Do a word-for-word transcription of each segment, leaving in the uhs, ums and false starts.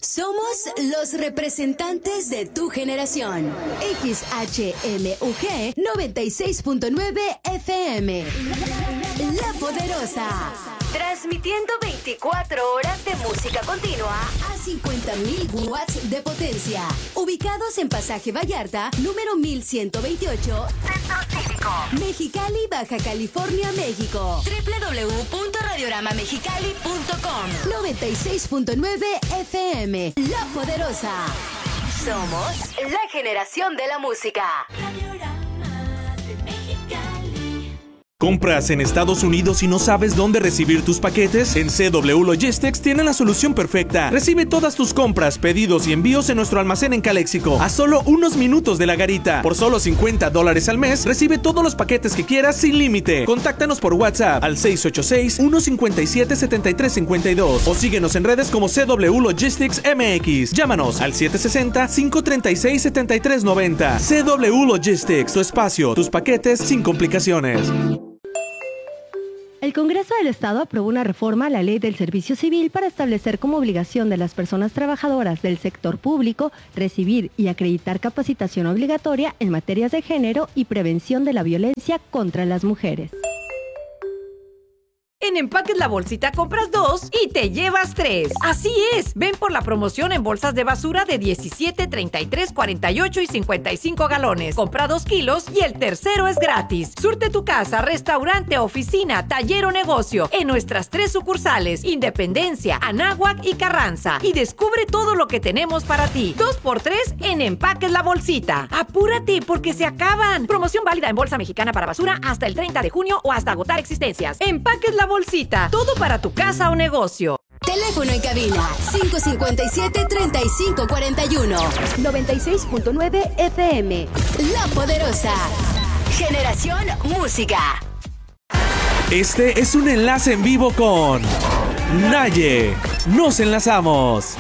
Somos los representantes de tu generación. X H M U G noventa y seis punto nueve F M. La Poderosa. Transmitiendo veinticuatro horas de música continua a cincuenta mil watts de potencia. Ubicados en Pasaje Vallarta, número mil ciento veintiocho, Centro Cívico, Mexicali, Baja California, México. doble u doble u doble u punto radiorama mexicali punto com. noventa y seis punto nueve F M. La Poderosa. Somos la generación de la música. ¿Compras en Estados Unidos y no sabes dónde recibir tus paquetes? En C W Logistics tienen la solución perfecta. Recibe todas tus compras, pedidos y envíos en nuestro almacén en Caléxico, a solo unos minutos de la garita. Por solo cincuenta dólares al mes, recibe todos los paquetes que quieras sin límite. Contáctanos por WhatsApp al seis ocho seis, uno cinco siete, siete tres cinco dos o síguenos en redes como C W Logistics M X. Llámanos al siete seis cero, cinco tres seis, siete tres nueve cero. C W Logistics, tu espacio, tus paquetes sin complicaciones. El Congreso del Estado aprobó una reforma a la Ley del Servicio Civil para establecer como obligación de las personas trabajadoras del sector público recibir y acreditar capacitación obligatoria en materias de género y prevención de la violencia contra las mujeres. En Empaques La Bolsita compras dos y te llevas tres. Así es, ven por la promoción en bolsas de basura de diecisiete, treinta y tres, cuarenta y ocho y cincuenta y cinco galones. Compra dos kilos y el tercero es gratis. Surte tu casa, restaurante, oficina, taller o negocio en nuestras tres sucursales: Independencia, Anáhuac y Carranza. Y descubre todo lo que tenemos para ti. Dos por tres en Empaques La Bolsita. Apúrate porque se acaban. Promoción válida en bolsa mexicana para basura hasta el treinta de junio o hasta agotar existencias. Empaques La Bolsita, todo para tu casa o negocio. Teléfono en cabina cinco cinco siete, tres cinco cuatro uno. noventa y seis punto nueve F M. La Poderosa. Generación Música. Este es un enlace en vivo con Naye. Nos enlazamos.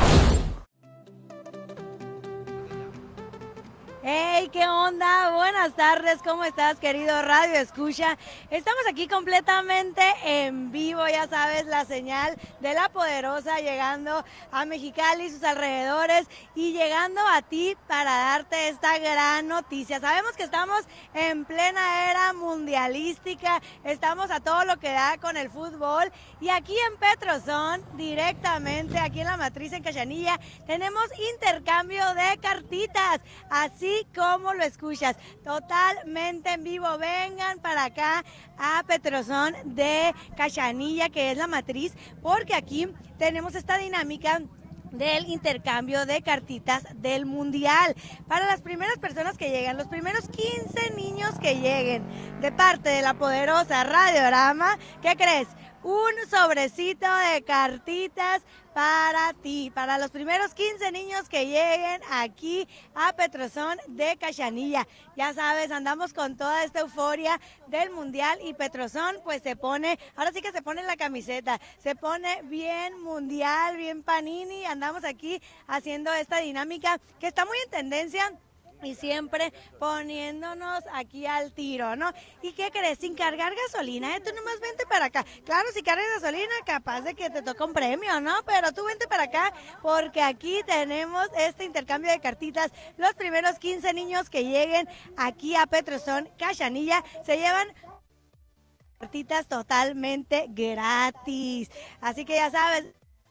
¡Hey! ¿Qué onda? Buenas tardes, ¿cómo estás, querido Radio Escucha? Estamos aquí completamente en vivo, ya sabes, la señal de La Poderosa llegando a Mexicali y sus alrededores y llegando a ti para darte esta gran noticia. Sabemos que estamos en plena era mundialística, estamos a todo lo que da con el fútbol y aquí en Petrozón, directamente aquí en la matriz en Cachanilla, tenemos intercambio de cartitas, así como lo escuchas, totalmente en vivo. Vengan para acá a Petrozón de Cachanilla, que es la matriz, porque aquí tenemos esta dinámica del intercambio de cartitas del mundial. Para las primeras personas que llegan, los primeros quince niños que lleguen de parte de la poderosa Radiorama, ¿qué crees? Un sobrecito de cartitas para ti, para los primeros quince niños que lleguen aquí a Petrozón de Cachanilla. Ya sabes, andamos con toda esta euforia del mundial y Petrozón pues se pone, ahora sí que se pone la camiseta, se pone bien mundial, bien panini. Andamos aquí haciendo esta dinámica que está muy en tendencia y siempre poniéndonos aquí al tiro, ¿no? ¿Y qué crees? Sin cargar gasolina, ¿eh? Tú nomás vente para acá. Claro, si cargas gasolina, capaz de que te toca un premio, ¿no? Pero tú vente para acá porque aquí tenemos este intercambio de cartitas. Los primeros quince niños que lleguen aquí a Petrozón, Cachanilla, se llevan cartitas totalmente gratis. Así que ya sabes,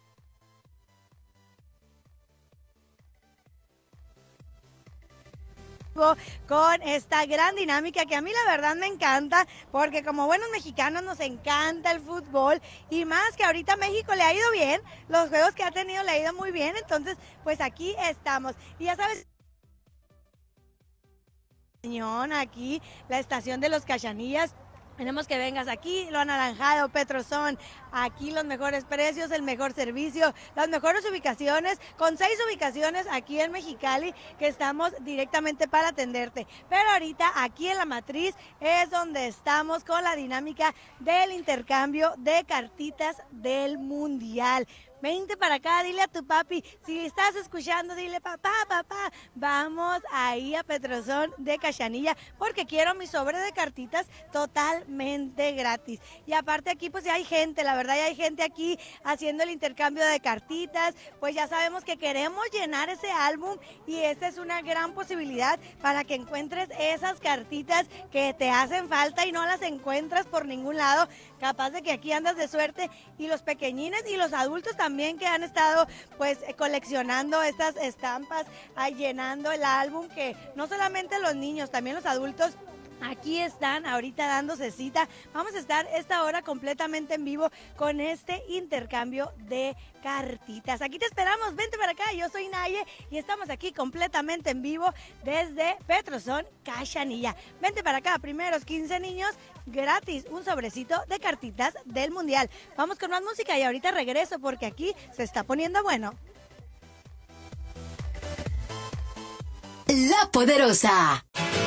con esta gran dinámica que a mí la verdad me encanta, porque como buenos mexicanos nos encanta el fútbol y más que ahorita a México le ha ido bien, los juegos que ha tenido le ha ido muy bien, entonces pues aquí estamos. Y ya sabes, aquí la estación de los Cachanillas. Tenemos que vengas aquí, lo anaranjado, Petrozón, aquí los mejores precios, el mejor servicio, las mejores ubicaciones, con seis ubicaciones aquí en Mexicali que estamos directamente para atenderte. Pero ahorita aquí en la matriz es donde estamos con la dinámica del intercambio de cartitas del mundial. Vente para acá, dile a tu papi, si estás escuchando, dile papá, papá, vamos ahí a Petrozón de Cachanilla porque quiero mi sobre de cartitas totalmente gratis. Y aparte aquí pues ya hay gente, la verdad ya hay gente aquí haciendo el intercambio de cartitas, pues ya sabemos que queremos llenar ese álbum y esta es una gran posibilidad para que encuentres esas cartitas que te hacen falta y no las encuentras por ningún lado, capaz de que aquí andas de suerte. Y los pequeñines y los adultos también que han estado pues coleccionando estas estampas, ahí llenando el álbum, que no solamente los niños, también los adultos aquí están ahorita dándose cita. Vamos a estar esta hora completamente en vivo con este intercambio de cartitas. Aquí te esperamos, vente para acá, yo soy Naye y estamos aquí completamente en vivo desde Petrozón, Cachanilla. Vente para acá, primeros quince niños, gratis, un sobrecito de cartitas del Mundial. Vamos con más música y ahorita regreso porque aquí se está poniendo bueno. La Poderosa.